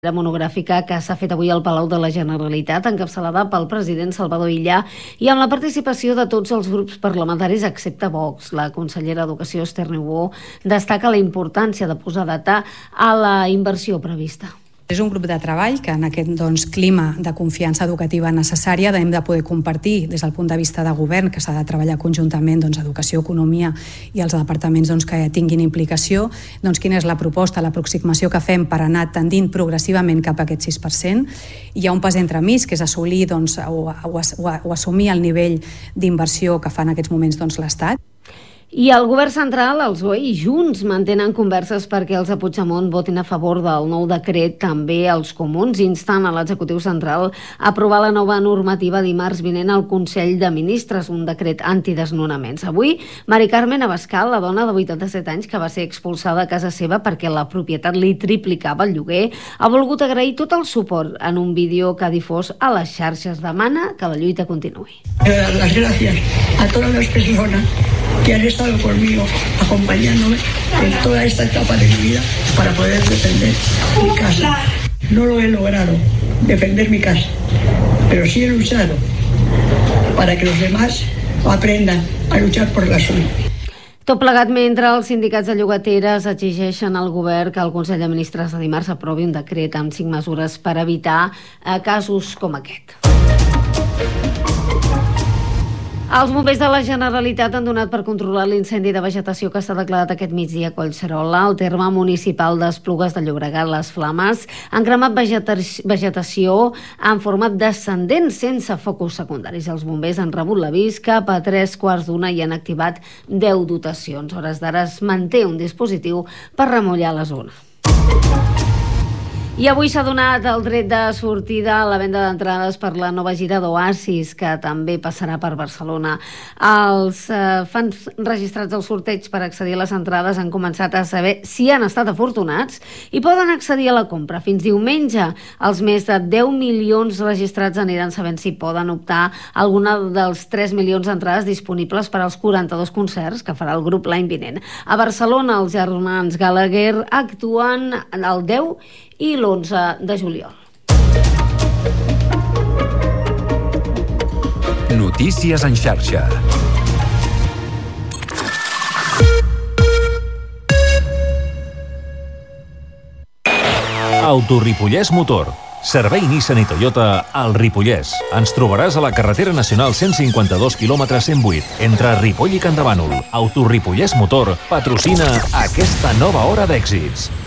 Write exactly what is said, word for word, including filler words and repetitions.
La monogràfica que s'ha fet avui al Palau de la Generalitat, encapçalada pel president Salvador Illa i amb la participació de tots els grups parlamentaris excepte Vox. La consellera d'Educació, Esther Niubó, destaca la importància de posar data a la inversió prevista. És un grup de treball que en aquest doncs, clima de confiança educativa necessària hem de poder compartir des del punt de vista de govern, que s'ha de treballar conjuntament doncs, Educació, Economia i els departaments doncs, que tinguin implicació, doncs, quina és la proposta, l'aproximació que fem per anar tendint progressivament cap a aquest sis per cent. Hi ha un pas entremig, que és assolir doncs, o, o, o, o assumir el nivell d'inversió que fa en aquests moments doncs, l'Estat. I el govern central, el P S O E i Junts mantenen converses perquè els de Puigdemont votin a favor del nou decret. També els comuns instant a l'executiu central a aprovar la nova normativa dimarts vinent al Consell de Ministres, un decret antidesnonaments. Avui, Mari Carmen Abascal, la dona de vuitanta-set anys que va ser expulsada a casa seva perquè la propietat li triplicava el lloguer, ha volgut agrair tot el suport en un vídeo que ha difós a les xarxes. Demana que la lluita continuï. Las gracias a todas las personas que han estado conmigo, acompañándome en toda esta etapa de mi vida para poder defender mi casa. No lo he logrado, defender mi casa, pero sí he luchado para que los demás aprendan a luchar por la suya. Tot plegat mentre els sindicats de llogateres exigeixen al govern que el Consell de Ministres de dimarts aprovi un decret amb cinc mesures per evitar casos com aquest. Els bombers de la Generalitat han donat per controlar l'incendi de vegetació que s'ha declarat aquest migdia a Collserola, al terme municipal d'Esplugues de Llobregat. Les flames han cremat vegetació en format descendent sense focus secundaris. Els bombers han rebut l'avís cap a tres quarts d'una i han activat deu dotacions. A hores d'ara es manté un dispositiu per remullar la zona. I avui s'ha donat el dret de sortida a la venda d'entrades per la nova gira d'Oasis, que també passarà per Barcelona. Els eh, fans registrats al sorteig per accedir a les entrades han començat a saber si han estat afortunats i poden accedir a la compra. Fins diumenge, els més de deu milions registrats aniran sabent si poden optar a alguna dels tres milions d'entrades disponibles per als quaranta-dos concerts que farà el grup l'any vinent. A Barcelona, els germans Gallagher actuen el deu i l'onze de juliol. Notícies en xarxa. Autoripollès Motor. Servei Nissan i Toyota al Ripollès. Ens trobaràs a la carretera nacional cent cinquanta-dos quilòmetres cent vuit, entre Ripoll i Campdevànol. Autoripollès Motor patrocina aquesta nova hora d'èxits.